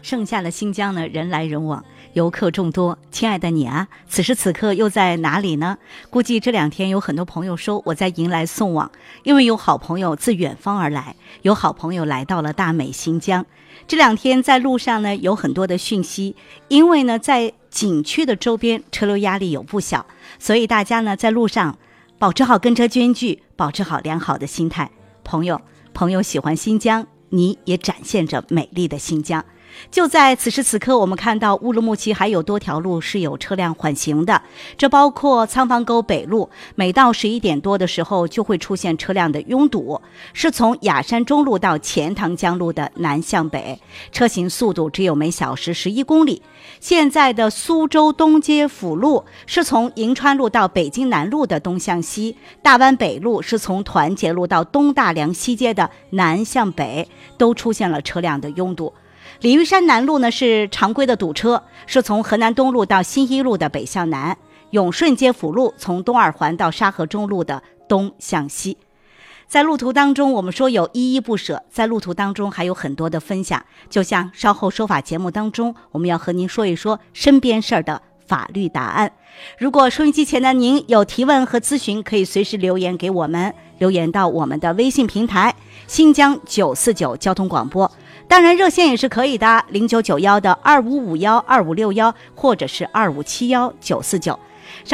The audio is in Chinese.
剩下的新疆呢，人来人往，游客众多。亲爱的你啊，此时此刻又在哪里呢？估计这2天有很多朋友说我在迎来送往，因为有好朋友自远方而来，有好朋友来到了大美新疆。这2天在路上呢有很多的讯息，因为呢在景区的周边车流压力有不小，所以大家呢在路上保持好跟车间距，保持好良好的心态。朋友喜欢新疆，你也展现着美丽的新疆。就在此时此刻，我们看到乌鲁木齐还有多条路是有车辆缓行的，这包括仓房沟北路，每到11点多的时候就会出现车辆的拥堵，是从雅山中路到钱塘江路的南向北，车行速度只有每小时11公里。现在的苏州东街辅路是从银川路到北京南路的东向西，大湾北路是从团结路到东大梁西街的南向北，都出现了车辆的拥堵。鲤鱼山南路呢是常规的堵车，是从河南东路到新一路的北向南，永顺街辅路从东二环到沙河中路的东向西。在路途当中，我们说有依依不舍，在路途当中还有很多的分享，就像稍后说法节目当中，我们要和您说一说身边事儿的法律答案。如果收音机前的您有提问和咨询，可以随时留言给我们，留言到我们的微信平台新疆949交通广播，当然热线也是可以的，0991的25512561，或者是2571-949。